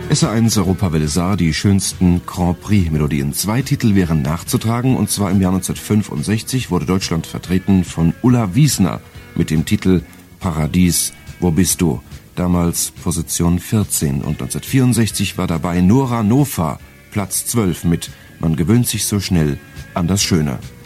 SR1 Europawelle Saar, die schönsten Grand Prix-Melodien. 2 Titel wären nachzutragen, und zwar im Jahr 1965 wurde Deutschland vertreten von Ulla Wiesner mit dem Titel Paradies, wo bist du? Damals Position 14, und 1964 war dabei Nora Nofa, Platz 12 mit Man gewöhnt sich so schnell an das Schöne.